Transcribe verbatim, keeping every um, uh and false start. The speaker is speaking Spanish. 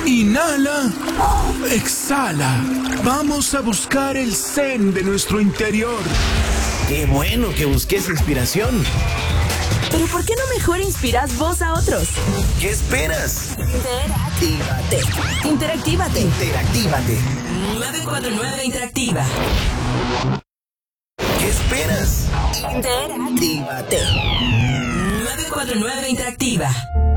Inhala. Exhala. Vamos a buscar el zen de nuestro interior. Qué bueno que busques inspiración. Pero ¿por qué no mejor inspiras vos a otros? ¿Qué esperas? Interactívate. Interactívate. Interactívate. nueve cuatro nueve Interactiva. ¿Qué esperas? Interactívate. nueve cuatro nueve Interactiva.